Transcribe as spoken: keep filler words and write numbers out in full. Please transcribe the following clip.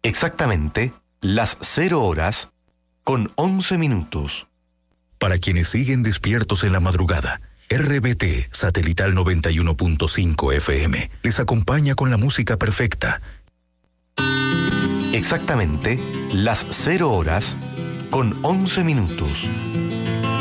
Exactamente las cero horas con once minutos. Para quienes siguen despiertos en la madrugada, R B T Satelital noventa y uno punto cinco F M les acompaña con la música perfecta. Exactamente las cero horas con once minutos.